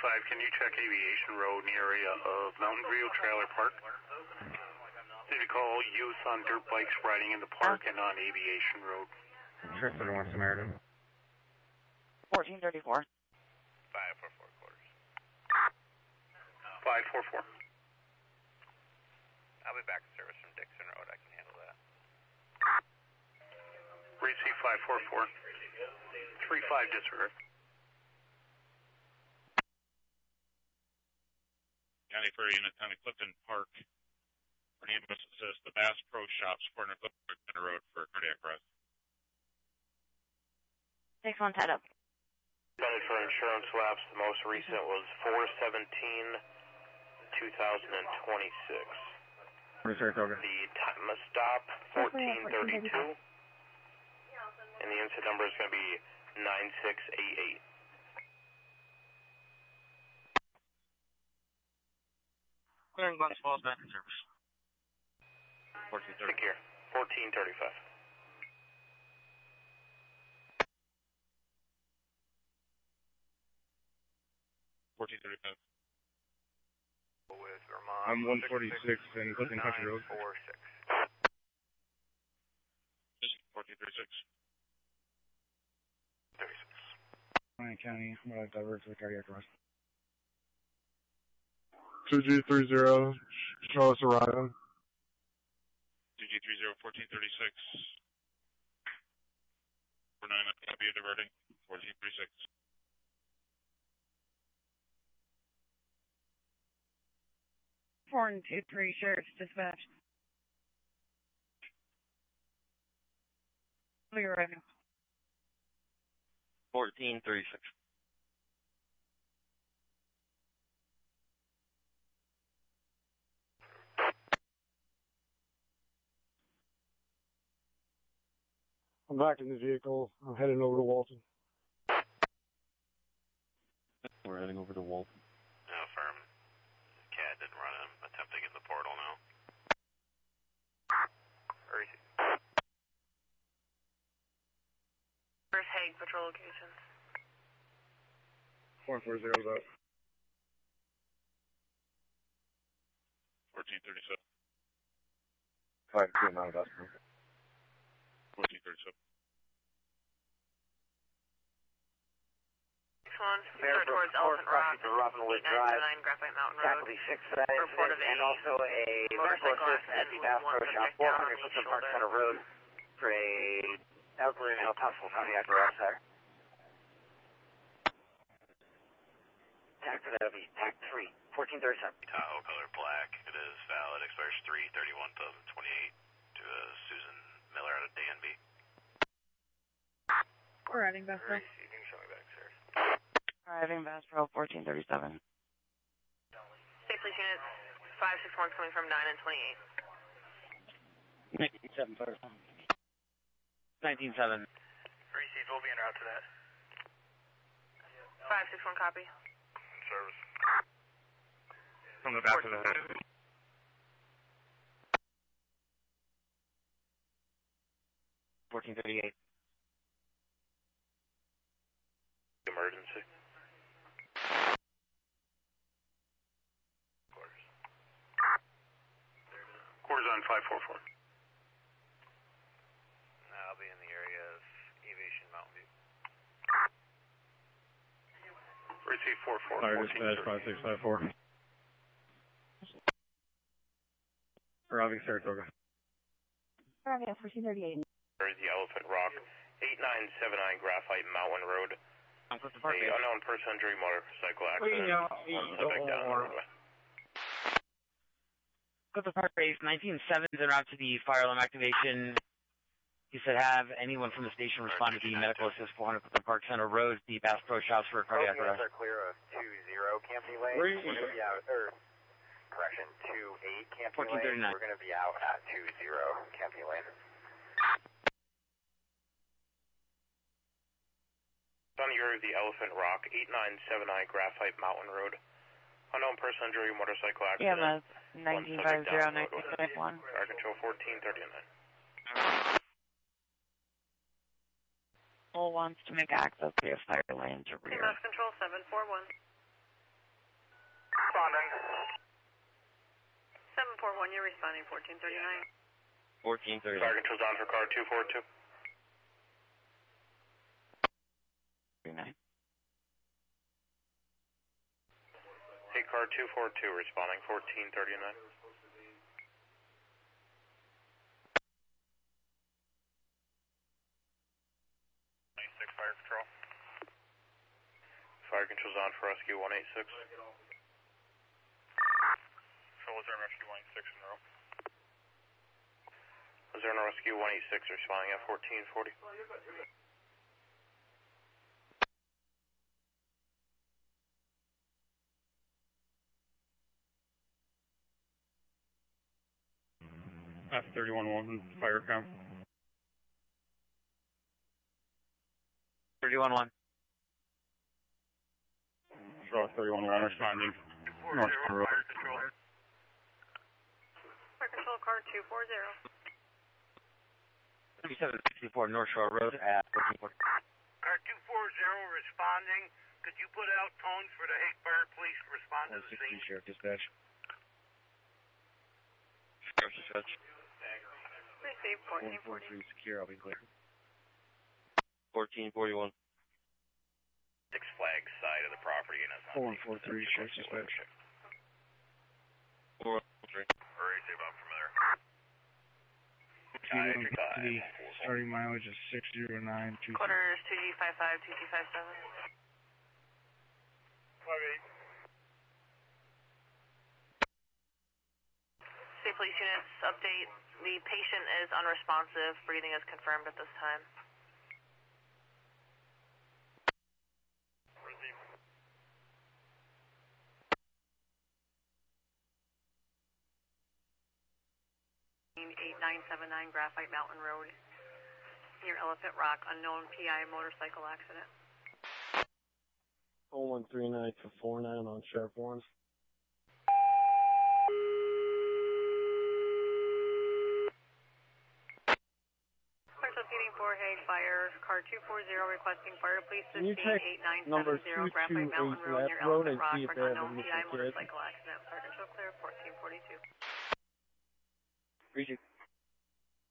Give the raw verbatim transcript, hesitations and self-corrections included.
five, can you check Aviation Road in the area of Mountain View Trailer Park? Did you call youth on dirt bikes riding in the park and on Aviation Road? Sure, thirty-one Samaritan. fourteen thirty-four. five four four quarters. five four four. I'll be back in service from Dixon Road. I can handle that. Receive five four four. three five disregard. County Ferry Unit, County Clifton Park. For ambulance assist, the Bass Pro Shops, corner Clifton Center Road for cardiac arrest. six one tied up. Suspended for insurance lapse. The most recent was four seventeen two thousand twenty-six. Research, okay. The time of stop, fourteen thirty-two. And the incident number is going to be nine six eight eight. Clearing Glens Falls, back in service. fourteen thirty. Secure. fourteen thirty-five. fourteen thirty-five. With Vermont. I'm one forty-six in Clifton Country Road. four six. fourteen thirty-six. thirty-six. Ryan County, I'm going to divert to the cardiac arrest. two G three zero, show us arriving. two G three zero, fourteen thirty-six. four nine, copy of diverting. fourteen thirty-six. four and two three, Sheriff's dispatch. Clear right now. fourteen thirty-six. I'm back in the vehicle. I'm heading over to Walton. We're heading over to Walton. No, firm. Cat didn't run him. Attempting in the portal now. Hurry. Where's Hague patrol locations? four four zero is up. fourteen thirty-seven. five two amount of estimate. fourteen thirty-seven. One, start towards Elephant Rock, eight nine seven nine Graphite Mountain Road. Faculty six size, Report of a and also a medical motorcycle assist at the accident Bass with one Pro Shop, subject four down on hundred the Clifton Park shoulder. Center Road, for a elderly male possible cardiac arrest there. Tac for that will be Tac three, fourteen thirty-seven. Tahoe color black. It is valid. Expires three thirty-one twenty-eight to uh, Susan Miller out of D N B. We're heading Bass Pro. Receiving, showing back, sir. Arriving Bass Pro, fourteen thirty-seven. State Police Unit five six one coming from nine and twenty-eight. nineteen seven, nineteen seven. Received. We'll be en route to that. five six one copy. Service. From the back of the head. fourteen thirty-eight. Emergency. Quarters. Quarters on five four four. I'll be in the area of Aviation Mountain View. Receive four four. Fire dispatch five six five four. Arriving Saratoga. Arriving at fourteen thirty-eight. The Elephant Rock, eight nine seven nine Graphite Mountain Road. I'm Clifton A Park. unknown person injury motorcycle accident. One subject down the roadway. Clifton Park base, nineteen seven is en route to the fire alarm activation. He said have anyone from the station respond to the medical assist four hundred Clifton Park Center Road, the Bass Pro Shops for a cardiac Both units arrest. are clear of two zero Campy Lane. Where are you- We're going to be out, or, correction, two eight Campy fourteen Lane. thirty-nine. We're going to be out at two zero Campy Lane. On the area of the Elephant Rock, eight nine seven nine Graphite Mountain Road. Unknown person injury motorcycle Yeah, accident. that's nineteen five zero nineteen five one. Fire control fourteen thirty-nine. Full wants to make access to a fire lane to rear. Mass Control seven four one. Responding. seven four one, you're responding fourteen thirty-nine. fourteen thirty. Fire control's on for car two four two. thirty-nine. Hey, car two four two, responding fourteen thirty-nine. ninety-six Fire Control. Fire control's on for rescue one eight six. So was there rescue one eight six in a row? Luzerne rescue one eight six responding at fourteen forty. F thirty-one Walton, fire count. thirty-one one. Charlotte thirty-one one responding. North Shore Road. Fire control, car two four zero. thirty-seven sixty-four North Shore Road at fourteen forty. Car two four zero responding. Could you put out tones for the Hake Fire Police to respond to the scene? Sheriff Dispatch. Sheriff Dispatch. Receive fourteen forty. Secure, I'll be clear. fourteen forty-one. Six Flags side of the property and it's not four one four three, Sheriff Dispatch. four one three. Hurry, save up from there. City, starting mileage is six zero nine two. Quarters two G five five, two G five seven. five eight. State Police units, update. The patient is unresponsive. Breathing is confirmed at this time. eight nine seven nine Graphite Mountain Road, near Elephant Rock, unknown P I motorcycle accident. oh one three nine to four nine on Sheriff one. Clear substituting for Hague Fire, car two four zero requesting fire police Can you fifteen take eight nine number seven zero two Graphite two Mountain eight Road, Left near Road Elephant and Rock, see if for they an have unknown any P I missing kids? motorcycle accident. Fire control clear, fourteen forty-two. Reaching.